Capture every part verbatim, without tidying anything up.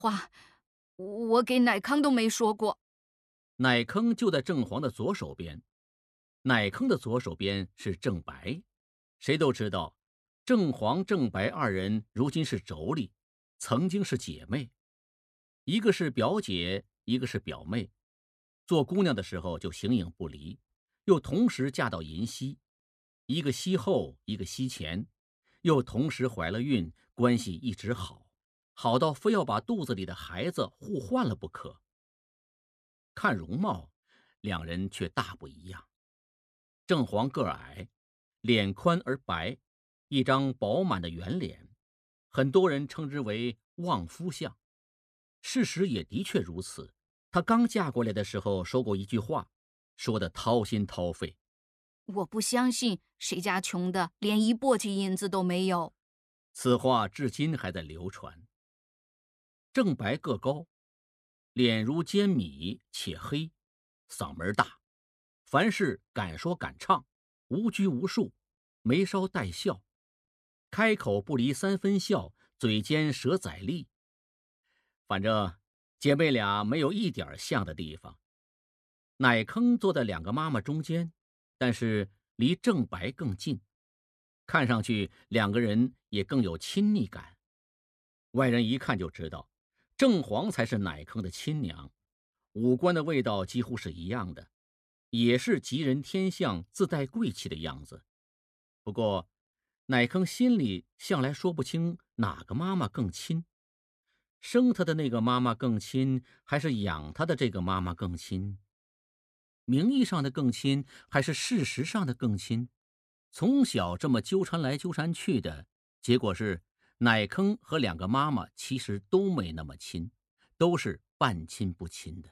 话，我给乃康都没说过。 奶坑就在郑黄的左手边，奶坑的左手边是郑白。谁都知道，郑黄、郑白二人如今是妯娌，曾经是姐妹，一个是表姐，一个是表妹。做姑娘的时候就形影不离，又同时嫁到银溪，一个西后，一个西前，又同时怀了孕，关系一直好，好到非要把肚子里的孩子互换了不可。看容貌，两人却大不一样。郑黄个儿矮，脸宽而白，一张饱满的圆脸，很多人称之为望夫相。事实也的确如此。她刚嫁过来的时候说过一句话，说得掏心掏肺。 我不相信谁家穷的连一簸箕银子都没有。 此话至今还在流传。郑白个高，脸如尖米且黑，嗓门大，凡事敢说敢唱，无拘无束，眉梢带笑，开口不离三分笑，嘴尖舌载利。反正姐妹俩没有一点像的地方。奶坑坐在两个妈妈中间，但是离郑白更近，看上去两个人也更有亲密感。外人一看就知道，郑黄才是奶坑的亲娘，五官的味道几乎是一样的，也是吉人天相、自带贵气的样子。不过，奶坑心里向来说不清哪个妈妈更亲，生他的那个妈妈更亲，还是养他的这个妈妈更亲？名义上的更亲，还是事实上的更亲？从小这么纠缠来纠缠去的，结果是奶坑和两个妈妈其实都没那么亲，都是半亲不亲的。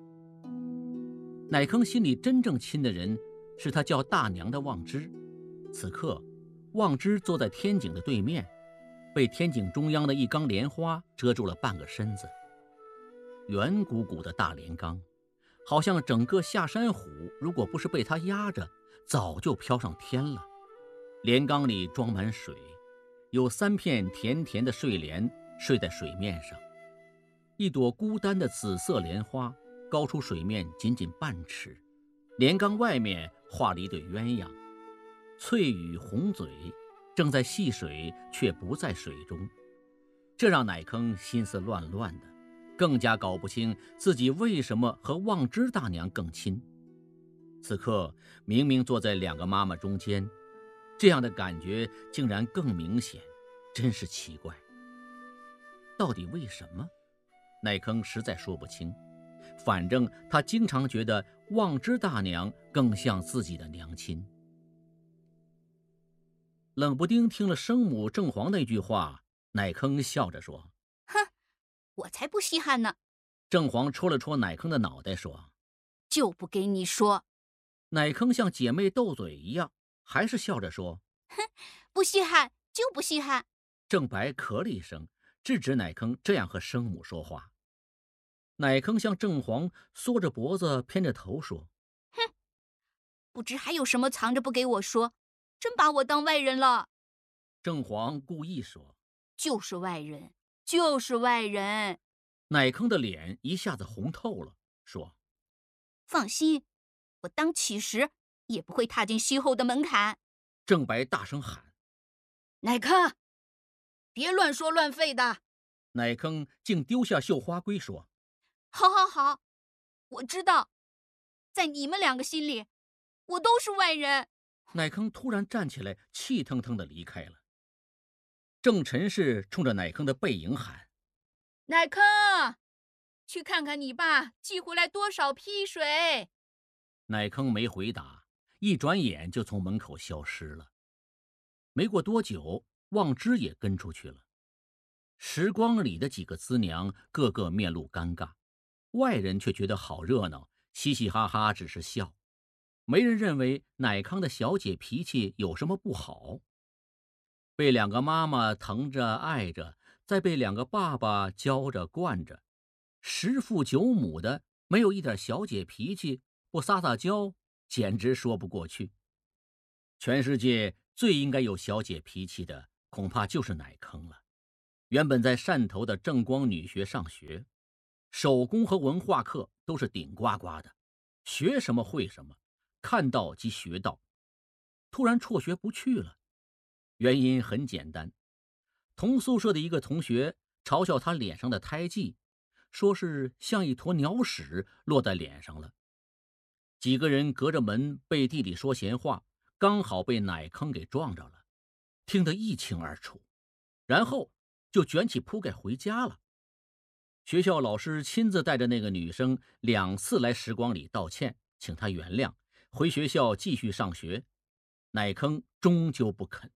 奶坑心里真正亲的人是他叫大娘的望之。此刻望之坐在天井的对面，被天井中央的一缸莲花遮住了半个身子。圆鼓鼓的大莲缸，好像整个下山虎如果不是被它压着，早就飘上天了。莲缸里装满水，有三片甜甜的睡莲睡在水面上。一朵孤单的紫色莲花高出水面仅仅半尺，莲缸外面画了一对鸳鸯，翠羽红嘴，正在戏水却不在水中。这让奶坑心思乱乱的，更加搞不清自己为什么和望之大娘更亲。此刻明明坐在两个妈妈中间，这样的感觉竟然更明显，真是奇怪。到底为什么？奶坑实在说不清，反正他经常觉得望之大娘更像自己的娘亲。冷不丁听了生母郑黄那句话，奶坑笑着说： 哼，我才不稀罕呢。 郑黄戳了戳奶坑的脑袋说： 就不给你说。 奶坑像姐妹斗嘴一样，还是笑着说： 不稀罕就不稀罕。 郑白咳了一声，制止奶坑这样和生母说话。奶坑向郑黄缩着脖子偏着头说： 哼，不知还有什么藏着不给我说，真把我当外人了。 郑黄故意说： 就是外人，就是外人。 奶坑的脸一下子红透了，说： 放心，我当乞食也不会踏进西后的门槛。 郑白大声喊。 奶坑，别乱说乱废的。 奶坑竟丢下绣花龟说： 好好好，我知道，在你们两个心里，我都是外人。 奶坑突然站起来，气腾腾地离开了。郑陈氏冲着奶坑的背影喊： 奶坑，去看看你爸寄回来多少批水。 奶坑没回答，一转眼就从门口消失了。没过多久，望之也跟出去了。时光里的几个资娘个个面露尴尬，外人却觉得好热闹，嘻嘻哈哈只是笑，没人认为奶康的小姐脾气有什么不好。被两个妈妈疼着爱着，再被两个爸爸教着惯着，十父九母的，没有一点小姐脾气，不撒撒娇，简直说不过去。全世界最应该有小姐脾气的，恐怕就是奶坑了。 原本在汕头的正光女学上学，手工和文化课都是顶呱呱的，学什么会什么，看到即学到。突然辍学不去了，原因很简单，同宿舍的一个同学嘲笑他脸上的胎记，说是像一坨鸟屎落在脸上了。几个人隔着门背地里说闲话，刚好被奶坑给撞着了，听得一清二楚，然后就卷起铺盖回家了。学校老师亲自带着那个女生两次来时光里道歉，请她原谅，回学校继续上学。奶坑终究不肯。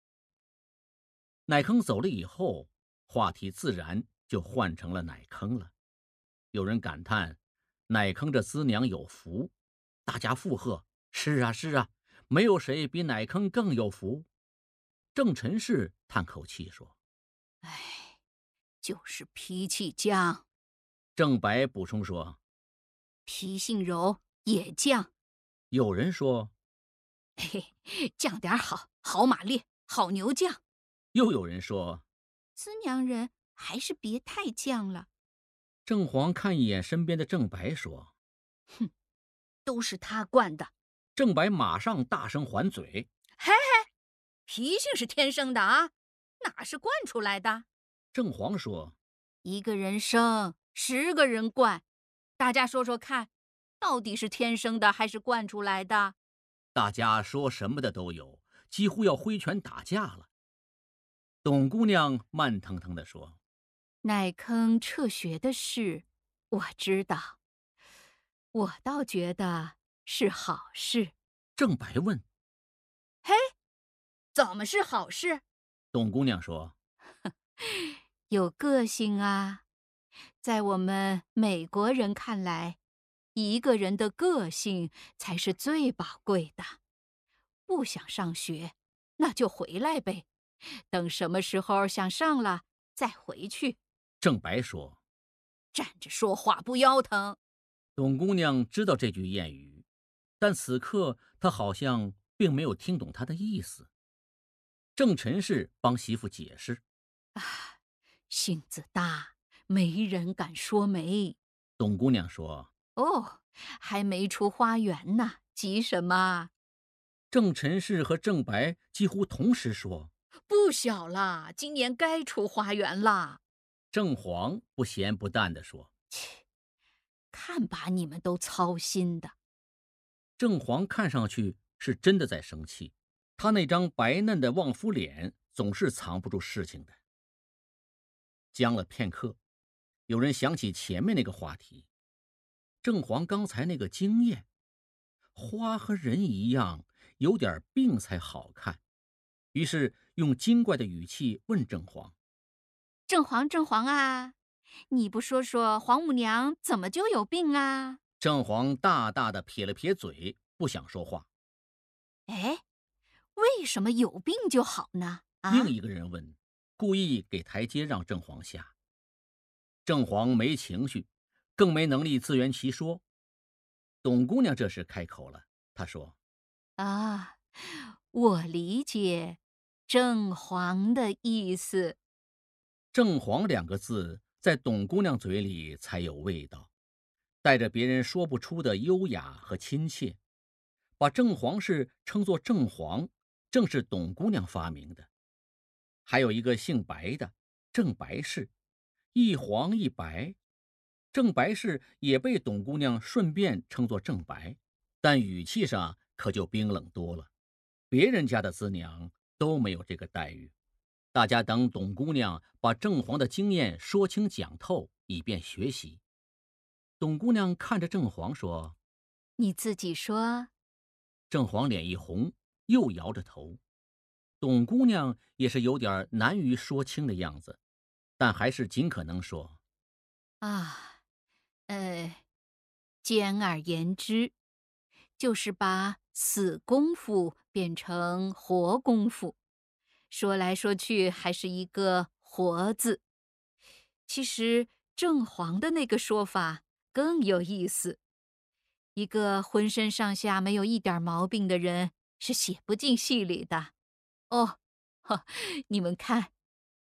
奶坑走了以后，话题自然就换成了奶坑了。有人感叹奶坑这资娘有福，大家附和，是啊是啊，没有谁比奶坑更有福。郑陈氏叹口气说： 哎，就是脾气犟。 郑白补充说： 脾性柔也犟。 有人说： 嘿嘿，犟点好，好马烈，好牛犟。 又有人说： 资娘人还是别太犟了。 郑黄看一眼身边的郑白说： 哼，都是他惯的。 郑白马上大声还嘴： 嘿嘿，脾性是天生的啊，哪是惯出来的？ 郑黄说： 一个人生，十个人惯，大家说说看，到底是天生的还是惯出来的？ 大家说什么的都有，几乎要挥拳打架了。董姑娘慢腾腾地说： 奶坑辍学的事我知道，我倒觉得是好事。 郑白问： 嘿，怎么是好事？ 董姑娘说： 有个性啊，在我们美国人看来，一个人的个性才是最宝贵的。不想上学，那就回来呗，等什么时候想上了再回去。 郑白说： 站着说话不腰疼。 董姑娘知道这句谚语，但此刻她好像并没有听懂她的意思。郑陈氏帮媳妇解释： 啊，性子大，没人敢说没。 董姑娘说： 哦，还没出花园呢，急什么？ 郑陈氏和郑白几乎同时说： 不小了，今年该出花园了。 郑黄不咸不淡地说： 切，看把你们都操心的。 郑黄看上去是真的在生气，他那张白嫩的旺夫脸总是藏不住事情的。僵了片刻，有人想起前面那个话题，郑黄刚才那个经验，花和人一样，有点病才好看。于是用精怪的语气问郑黄： 郑黄，郑黄啊，你不说说黄母娘怎么就有病啊？ 郑黄大大的撇了撇嘴，不想说话。 哎，为什么有病就好呢？啊？ 另一个人问，故意给台阶让郑黄下。郑黄没情绪，更没能力自圆其说。董姑娘这时开口了，她说： 啊，我理解郑黄的意思。 郑黄两个字在董姑娘嘴里才有味道，带着别人说不出的优雅和亲切。把郑黄氏称作郑黄，正是董姑娘发明的。还有一个姓白的郑白氏，一黄一白，郑白氏也被董姑娘顺便称作郑白，但语气上可就冰冷多了。别人家的资娘都没有这个待遇。大家等董姑娘把郑黄的经验说清讲透，以便学习。董姑娘看着郑黄说： 你自己说。 郑黄脸一红，又摇着头。董姑娘也是有点难于说清的样子，但还是尽可能说： 啊，呃，简而言之，就是把死功夫变成活功夫，说来说去还是一个活字。其实郑黄的那个说法更有意思，一个浑身上下没有一点毛病的人是写不进戏里的。哦，呵，你们看，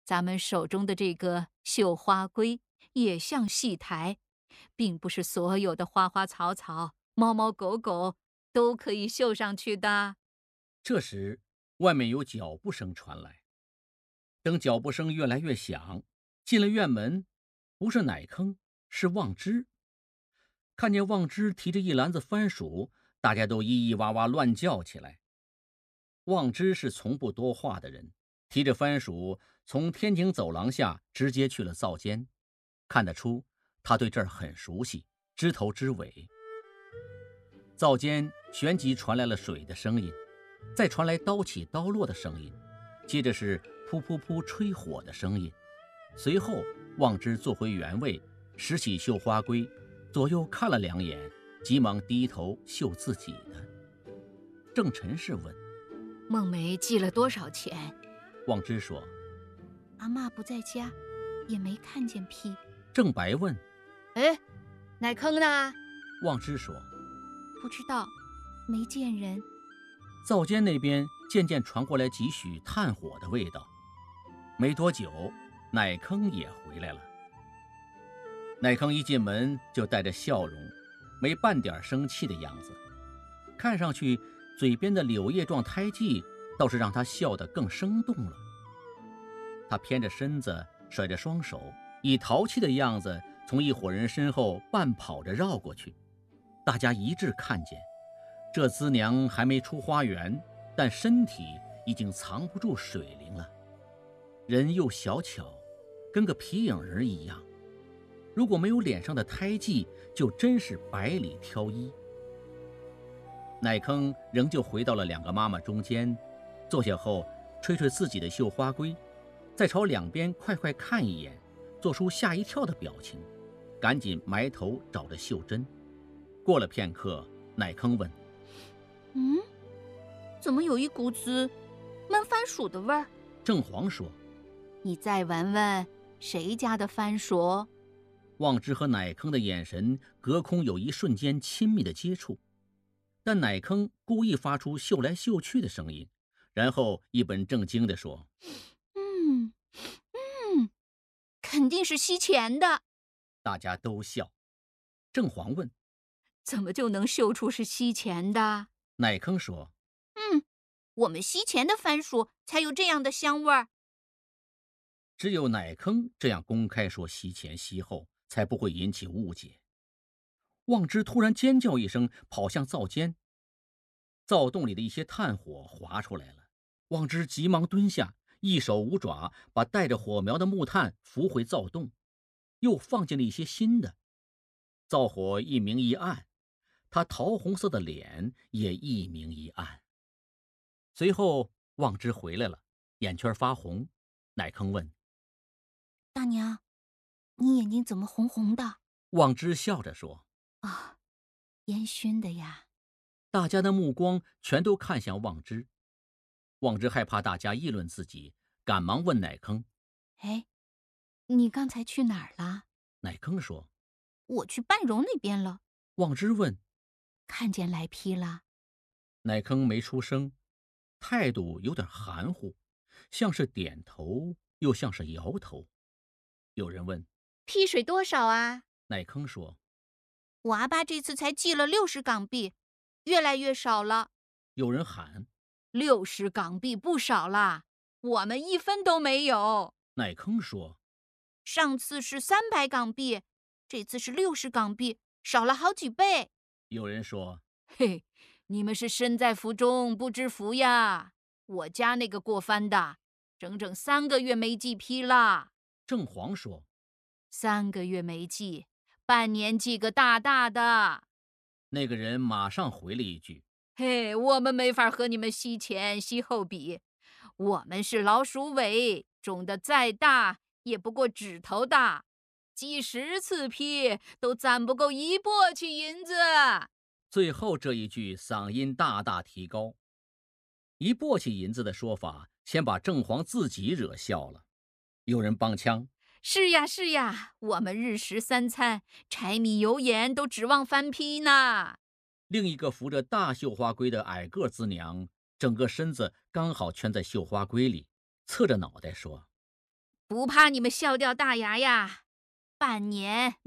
咱们手中的这个绣花龟也像戏台，并不是所有的花花草草、猫猫狗狗都可以绣上去的。 这时，外面有脚步声传来。等脚步声越来越响，进了院门，不是乃坑，是望之。看见望之提着一篮子番薯，大家都咿咿哇哇乱叫起来。望之是从不多话的人，提着番薯从天井走廊下直接去了灶间，看得出他对这儿很熟悉，知头知尾。灶间旋即传来了水的声音，再传来刀起刀落的声音，接着是噗噗噗吹火的声音。随后望之坐回原位，拾起绣花龟，左右看了两眼，急忙低头绣自己的。郑陈氏问： 孟梅寄了多少钱？ 望之说： 阿嬷不在家，也没看见批。 郑白问： 哎，乃坑呢？ 望之说： 不知道，没见人。 灶间那边渐渐传过来几许炭火的味道。没多久，乃坑也回来了。乃坑一进门就带着笑容，没半点生气的样子，看上去嘴边的柳叶状胎记倒是让他笑得更生动了。他偏着身子，甩着双手，以淘气的样子从一伙人身后半跑着绕过去。大家一致看见，这姿娘还没出花园，但身体已经藏不住水灵了，人又小巧，跟个皮影儿一样。如果没有脸上的胎记，就真是百里挑一。乃坑仍旧回到了两个妈妈中间，坐下后吹吹自己的绣花龟，再朝两边快快看一眼，做出吓一跳的表情，赶紧埋头找着绣针。过了片刻，乃坑问： 嗯，怎么有一股子焖番薯的味儿？ 郑黄说： 你再闻闻，谁家的番薯？ 望之和乃坑的眼神隔空有一瞬间亲密的接触，但乃坑故意发出嗅来嗅去的声音，然后一本正经地说： 嗯嗯，肯定是西钱的。 大家都笑。郑黄问： 怎么就能嗅出是西钱的？ 乃坑说： 嗯，我们西钱的番薯才有这样的香味儿。 只有乃坑这样公开说西前西后，才不会引起误解。望之突然尖叫一声，跑向灶间。灶洞里的一些炭火滑出来了，望之急忙蹲下，一手五爪把带着火苗的木炭扶回灶洞，又放进了一些新的。灶火一明一暗，他桃红色的脸也一明一暗。随后望之回来了，眼圈发红。乃坑问： 大娘，你眼睛怎么红红的？ 望之笑着说： 啊，烟熏的呀。 大家的目光全都看向望之。望之害怕大家议论自己，赶忙问乃坑： 哎，你刚才去哪儿了？ 乃坑说： 我去半荣那边了。 望之问： 看见来批了？ 乃坑没出声，态度有点含糊，像是点头又像是摇头。有人问： 批水多少啊？ 乃坑说： 我阿爸这次才寄了六十港币，越来越少了。 有人喊： 六十港币不少啦，我们一分都没有。 乃坑说： 上次是三百港币，这次是六十港币，少了好几倍。 有人说： 嘿，你们是身在福中不知福呀！我家那个过番的，整整三个月没寄批啦。 郑黄说： 三个月没寄，半年寄个大大的。 那个人马上回了一句： 嘿，我们没法和你们西前西后比，我们是老鼠尾，种的再大也不过指头大，寄十次批都攒不够一簸箕银子。 最后这一句嗓音大大提高，一簸箕银子的说法先把郑黄自己惹笑了。有人帮腔： 是呀是呀，我们日食三餐，柴米油盐都指望翻批呢。 另一个扶着大绣花龟的矮个姿娘，整个身子刚好圈在绣花龟里，侧着脑袋说： 不怕你们笑掉大牙呀，半年